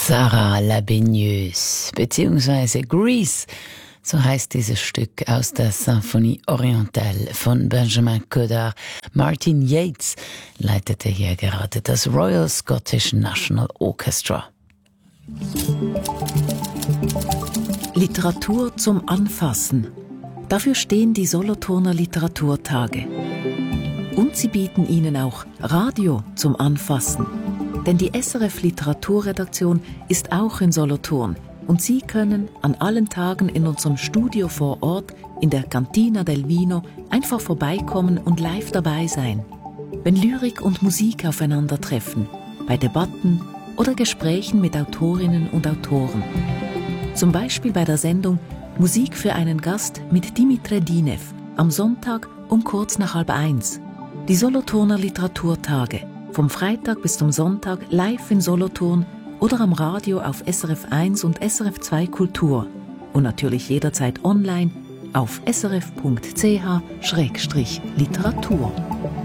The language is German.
Sarah Labigneuse bzw. Grease, so heißt dieses Stück aus der Symphonie Orientale von Benjamin Godard. Martin Yates leitete hier gerade das Royal Scottish National Orchestra. Literatur zum Anfassen. Dafür stehen die Solothurner Literaturtage. Und sie bieten Ihnen auch Radio zum Anfassen. Denn die SRF Literaturredaktion ist auch in Solothurn und Sie können an allen Tagen in unserem Studio vor Ort in der Cantina del Vino einfach vorbeikommen und live dabei sein. Wenn Lyrik und Musik aufeinandertreffen, bei Debatten oder Gesprächen mit Autorinnen und Autoren. Zum Beispiel bei der Sendung Musik für einen Gast mit Dimitre Dinev am Sonntag um kurz nach 12:30. Die Solothurner Literaturtage. Vom Freitag bis zum Sonntag live in Solothurn oder am Radio auf SRF 1 und SRF 2 Kultur. Und natürlich jederzeit online auf srf.ch/literatur.